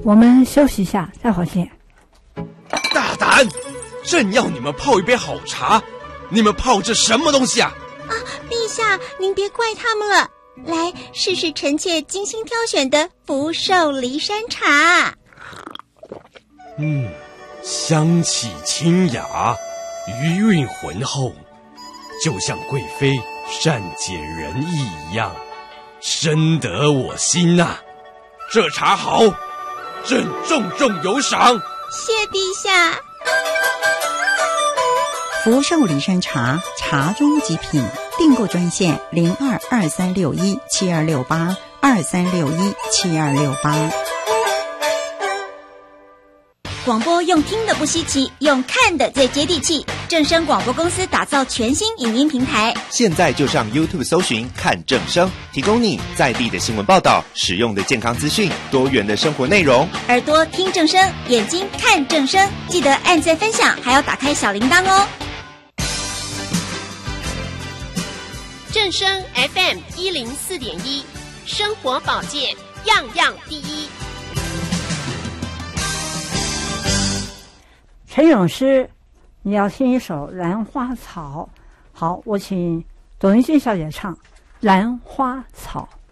我们休息一下，再回见。 大胆！正要你们泡一杯好茶，你们泡这什么东西啊？ 陛下，您别怪他们了。来，试试臣妾精心挑选的福寿梨山茶。 香气清雅，余韵浑厚，就像贵妃善解人意一样，深得我心啊！这茶好，朕重重有赏。 谢陛下。 福寿梨山茶，茶中极品。订购专线0223617268，23617268。 广播用听的不稀奇，用看的最接地气。正声广播公司打造全新影音平台， 现在就上 YouTube 搜寻看正声，提供你在地的新闻报道、实用的健康资讯、多元的生活内容。 耳朵听正声，眼睛看正声，记得按赞分享，还要打开小铃铛哦。 正声 FM104.1，生活保健样样第一。 陈咏诗，你要听一首《兰花草》。好，我请董云俊小姐唱《兰花草》。